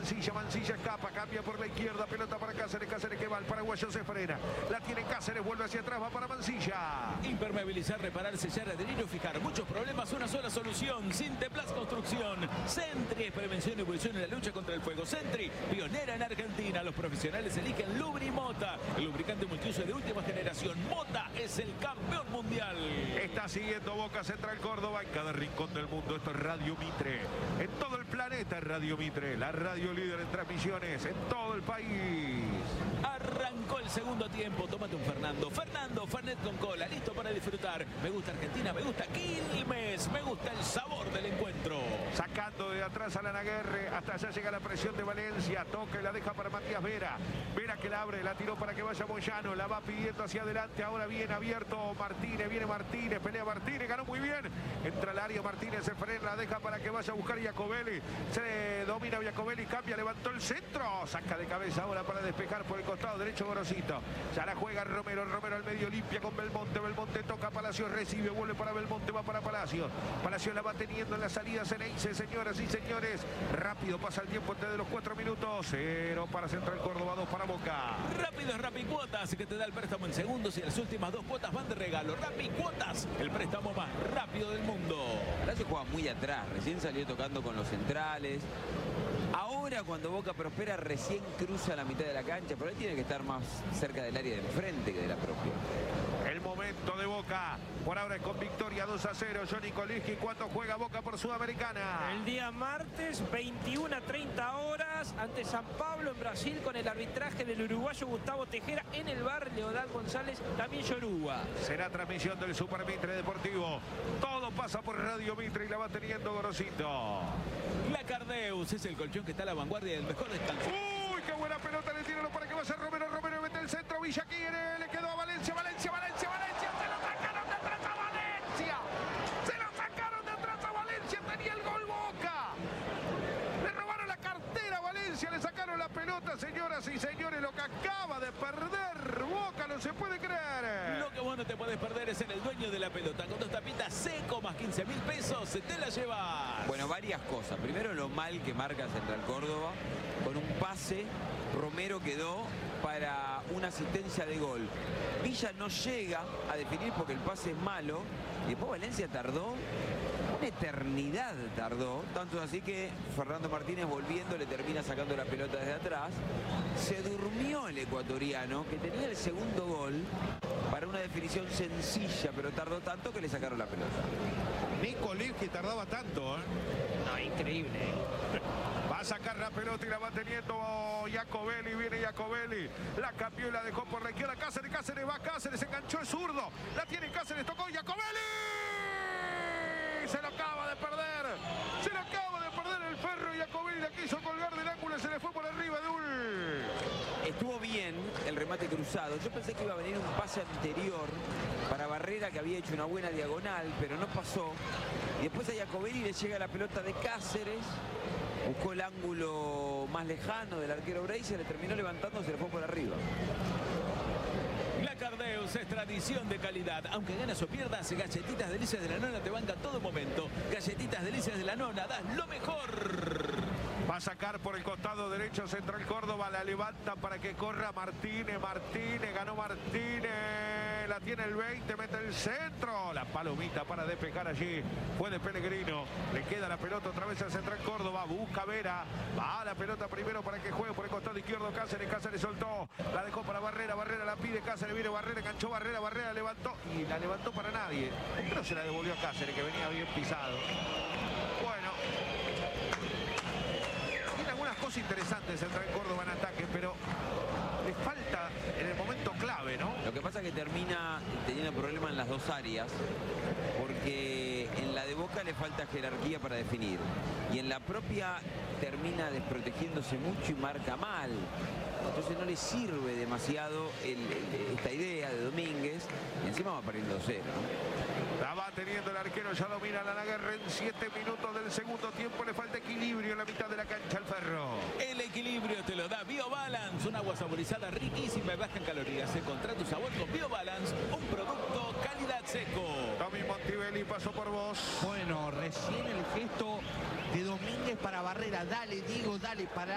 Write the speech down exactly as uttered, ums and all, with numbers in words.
Mancilla, Mancilla escapa, cambia por la izquierda, pelota para Cáceres, Cáceres que va, el paraguayo se frena, la tiene Cáceres, vuelve hacia atrás, va para Mancilla. Impermeabilizar, reparar, sellar, adherir o fijar. Muchos problemas, una sola solución. Sinteplas Construcción. Sentry es prevención y evolución en la lucha contra el fuego. Sentry, pionera en Argentina. Los profesionales eligen Lubrimota, el lubricante multiuso de última generación. Mota es el campeón mundial. Está siguiendo Boca Central Córdoba en cada rincón del mundo. Esto es Radio Mitre. En todo el planeta Radio Mitre. La radio líder en transmisiones en todo el país. Arrancó el segundo tiempo. Tómate un Fernando. Fernando, Fernet con cola. Listo para disfrutar. Me gusta Argentina, me gusta Quilmes. Me gusta el sabor del encuentro. Sacando de atrás a Lanaguerre. Hasta allá llega la presión de Valencia. Toca y la deja para Matías Vera. Vera que la abre. La tiró para que vaya Moyano. La va pidiendo hacia adelante. Ahora bien abierto Martínez. Viene Martínez. Pelea Martínez. Ganó muy bien. Entra al área. Martínez se frena. La deja para que vaya a buscar Iacobelli. Se domina Iacobelli. Cambia. Levantó el centro. Saca de cabeza ahora para despejar por el costado derecho Gorosito. Ya la juega Romero. Romero al medio limpia con Belmonte. Belmonte toca Palacios. Recibe. Vuelve para Belmonte. Va para Palacios. Palacios la va teniendo en la salida. Ceneice, señoras y señores. Rápido pasa el tiempo antes de los cuatro minutos. Cero para Central Córdoba. Dos para Boca. Rápido es Rapicuotas, que te da el préstamo en segundos y las últimas dos cuotas van de regalo. Rapicuotas, el préstamo más rápido del mundo. Palacio juega muy atrás. Recién salió tocando con los centrales. Ahora cuando Boca prospera recién cruza la mitad de la cancha, pero él tiene que estar más cerca del área de enfrente que de la propia. El momento de Boca, por ahora es con victoria dos a cero. Johnny Koliski, ¿cuándo juega Boca por Sudamericana? El día martes, veintiuna a treinta horas, ante San Pablo en Brasil, con el arbitraje del uruguayo Gustavo Tejera. En el bar, Leodán González, también Yoruba. Será transmisión del Super Mitre Deportivo. Todo pasa por Radio Mitre y la va teniendo Gorosito. La Cardeus es el colchón que está a la vanguardia del mejor descanso. ¡Uy, qué buena pelota! Le tiraron para que vaya Romero. Romero mete el centro. Villa quiere, le quedó a Valencia. Valencia, Valencia, Valencia. Se lo sacaron de atrás a Valencia. Se lo sacaron de atrás a Valencia. Tenía el gol Boca. Le robaron la cartera a Valencia. Le sacaron la pelota, señoras y señores. Lo que acaba de perder Boca no se puede creer. Lo que vos no te podés perder es en el dueño de la pelota. Con dos tapitas seco más quince mil pesos, se te la llevas. Bueno, varias cosas. Primero, lo mal que marca Central Córdoba. Con un pase, Romero quedó para una asistencia de gol. Villa no llega a definir porque el pase es malo. Y después Valencia tardó, una eternidad tardó. Tanto así que Fernando Martínez, volviendo, le termina sacando la pelota desde atrás. Se durmió el ecuatoriano, que tenía el segundo gol para una definición sencilla, pero tardó tanto que le sacaron la pelota. Nico que tardaba tanto, ¿eh? No, increíble. Va a sacar la pelota y la va teniendo Iacobelli. Viene Iacobelli. La cambió y la dejó por la izquierda. Cáceres, Cáceres va. Cáceres enganchó el zurdo. La tiene Cáceres. Tocó Iacobelli. Se lo acaba de perder. Se lo acaba de perder el Ferro. Iacobelli la quiso colgar del ángulo y se le fue por arriba de un... Estuvo bien el remate cruzado. Yo pensé que iba a venir un pase anterior para Barrera, que había hecho una buena diagonal, pero no pasó. Y después a Iacobelli le llega la pelota de Cáceres. Buscó el ángulo más lejano del arquero Bray, se le terminó levantando, se le fue por arriba. La Cardeus es tradición de calidad. Aunque ganas o pierdas, Galletitas Delicias de la Nona te banca todo momento. Galletitas Delicias de la Nona, das lo mejor. Va a sacar por el costado derecho Central Córdoba. La levanta para que corra Martínez. Martínez, ganó Martínez. La tiene el veinte, mete el centro. La palomita para despejar allí. Fue de Pellegrino. Le queda la pelota otra vez a Central Córdoba. Busca Vera. Va la pelota primero para que juegue por el costado izquierdo Cáceres. Cáceres soltó. La dejó para Barrera. Barrera la pide. Cáceres viene Barrera. Enganchó Barrera. Barrera levantó. Y la levantó para nadie. Pero se la devolvió a Cáceres, que venía bien pisado. Bueno. Cosas interesantes Central Córdoba en ataque, pero le falta en el momento clave, ¿no? Lo que pasa es que termina teniendo problemas en las dos áreas, porque en la de Boca le falta jerarquía para definir, y en la propia termina desprotegiéndose mucho y marca mal. Entonces no le sirve demasiado el, el, esta idea de Domínguez, y encima va perdiendo cero, ¿no? La va teniendo el arquero, ya domina Lanaguerre en siete minutos del segundo tiempo. Le falta equilibrio en la mitad de la cancha al Ferro. El equilibrio te lo da BioBalance, un agua saborizada riquísima y baja en calorías. Encontrá tu sabor con BioBalance, un producto calidad seco. Tommy Montivelli pasó por vos. Bueno, recién el gesto de Domínguez para Barrera. Dale, Diego, dale, para